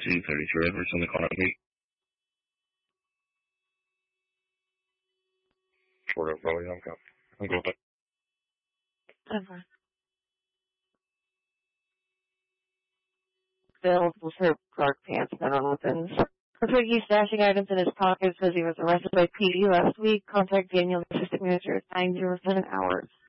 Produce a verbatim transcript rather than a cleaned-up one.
two thirty-three Edwards on the Connecticut. Short up, probably. I'm going. I'm going back. Okay. Filled with her dark pants and on weapons. Looks like he's stashing items in his pockets as he was arrested by P D last week. Contact Daniel, assistant manager at nine zero seven hours.